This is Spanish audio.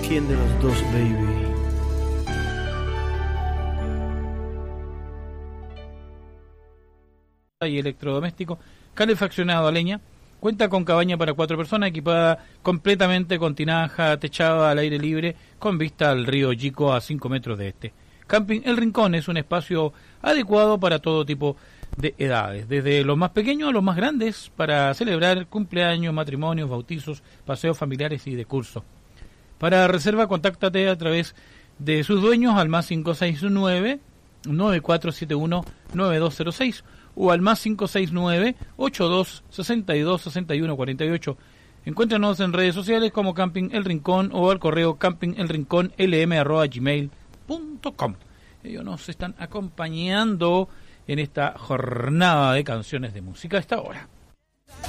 ¿Quién de los dos, baby? Y electrodoméstico, calefaccionado a leña, cuenta con cabaña para 4 personas, equipada completamente con tinaja, techada al aire libre, con vista al río Yico a 5 metros de este. Camping El Rincón es un espacio adecuado para todo tipo de edades, desde los más pequeños a los más grandes, para celebrar cumpleaños, matrimonios, bautizos, paseos familiares y de curso. Para reserva, contáctate a través de sus dueños al más 569-9471-9206 o al más 569-8262-6148. Encuéntranos en redes sociales como Camping El Rincón o al correo campingelrinconlm@gmail.com. Ellos nos están acompañando en esta jornada de canciones de música a esta hora.